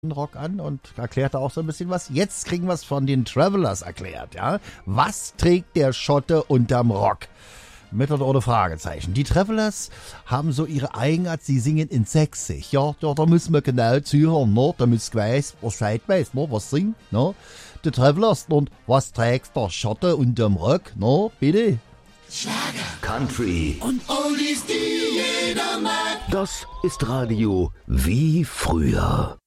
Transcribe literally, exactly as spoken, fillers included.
Rock an und erklärte auch so ein bisschen was. Jetzt kriegen wir es von den Travelers erklärt, ja. Was trägt der Schotte unterm Rock? Mit oder ohne Fragezeichen. Die Travelers haben so ihre Eigenart, sie singen in Sächsisch, ja. Da, da müssen wir genau zuhören, ne? Damit du weißt, Bescheid weißt, ne? Was singt, ne? Die Travelers, und was trägt der Schotte unterm Rock, ne? Bitte? Schlager, Country und Oldies, die jeder mag. Das ist Radio wie früher.